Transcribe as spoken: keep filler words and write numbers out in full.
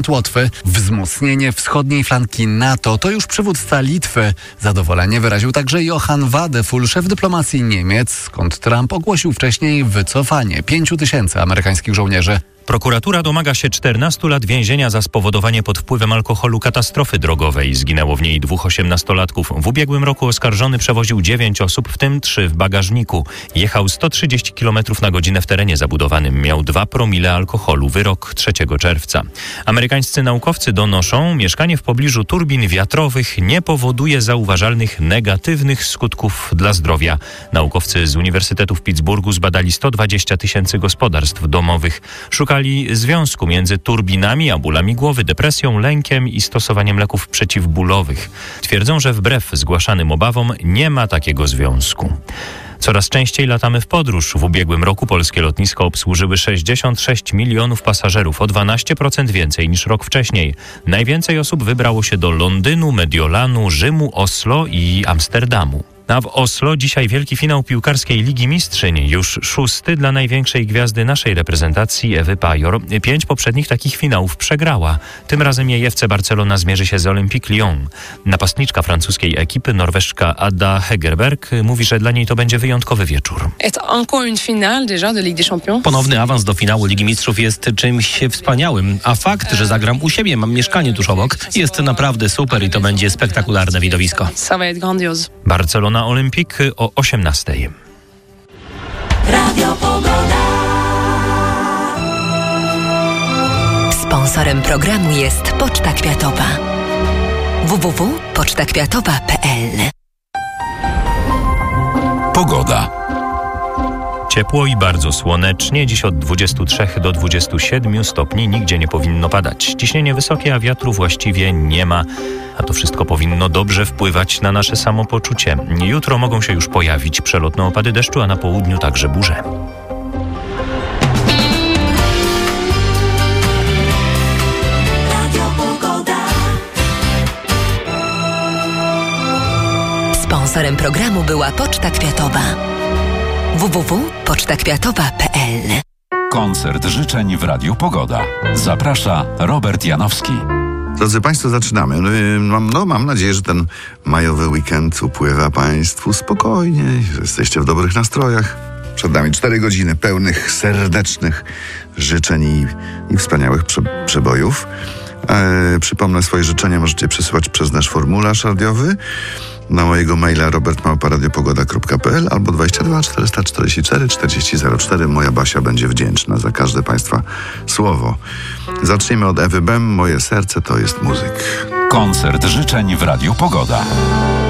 Łotwy. Wzmocnienie wschodniej flanki NATO to już przywódca Litwy. Zadowolenie wyraził także Johann Wadefull, szef dyplomacji Niemiec, skąd Trump ogłosił wcześniej wycofanie pięciu tysięcy amerykańskich żołnierzy. Prokuratura domaga się czternastu lat więzienia za spowodowanie pod wpływem alkoholu katastrofy drogowej. Zginęło w niej dwóch osiemnastolatków. W ubiegłym roku oskarżony przewoził dziewięć osób, w tym trzy w bagażniku. Jechał sto trzydzieści kilometrów na godzinę w terenie zabudowanym. Miał dwa promile alkoholu. Wyrok trzeciego czerwca. Amerykańscy naukowcy donoszą, mieszkanie w pobliżu turbin wiatrowych nie powoduje zauważalnych negatywnych skutków dla zdrowia. Naukowcy z Uniwersytetu w Pittsburghu zbadali sto dwadzieścia tysięcy gospodarstw domowych. Szukali związku między turbinami a bólami głowy, depresją, lękiem i stosowaniem leków przeciwbólowych. Twierdzą, że wbrew zgłaszanym obawom nie ma takiego związku. Coraz częściej latamy w podróż. W ubiegłym roku polskie lotniska obsłużyły sześćdziesiąt sześć milionów pasażerów, o dwanaście procent więcej niż rok wcześniej. Najwięcej osób wybrało się do Londynu, Mediolanu, Rzymu, Oslo i Amsterdamu. A w Oslo dzisiaj wielki finał piłkarskiej Ligi Mistrzyń, już szósty dla największej gwiazdy naszej reprezentacji Ewy Pajor. Pięć poprzednich takich finałów przegrała. Tym razem jej F C Barcelona zmierzy się z Olympique Lyon. Napastniczka francuskiej ekipy, Norweżka Ada Hegerberg, mówi, że dla niej to będzie wyjątkowy wieczór. Ponowny awans do finału Ligi Mistrzów jest czymś wspaniałym, a fakt, że zagram u siebie, mam mieszkanie tuż obok, jest naprawdę super i to będzie spektakularne widowisko. Barcelona Olimpik o osiemnastej. Radio Pogoda. Sponsorem programu jest Poczta Kwiatowa. w w w kropka poczta kwiatowa kropka p l. Pogoda. Ciepło i bardzo słonecznie. Dziś od dwudziestu trzech do dwudziestu siedmiu stopni. Nigdzie nie powinno padać. Ciśnienie wysokie, a wiatru właściwie nie ma. A to wszystko powinno dobrze wpływać na nasze samopoczucie. Jutro mogą się już pojawić przelotne opady deszczu, a na południu także burze. Sponsorem programu była Poczta Kwiatowa. w w w kropka poczta kwiatowa kropka p l. Koncert życzeń w Radiu Pogoda. Zaprasza Robert Janowski. Drodzy Państwo, zaczynamy. Mam, no, mam nadzieję, że ten majowy weekend upływa Państwu spokojnie, że jesteście w dobrych nastrojach. Przed nami cztery godziny pełnych serdecznych życzeń i, i wspaniałych prze, przebojów. E, przypomnę, swoje życzenia możecie przesyłać przez nasz formularz radiowy na mojego maila robert małpa radiopogoda kropka p l albo dwadzieścia dwa czterysta czterdzieści cztery czterdzieści zero cztery. Moja Basia będzie wdzięczna za każde Państwa słowo. Zacznijmy od Ewy Bem. Moje serce to jest muzyk. Koncert życzeń w Radiu Pogoda.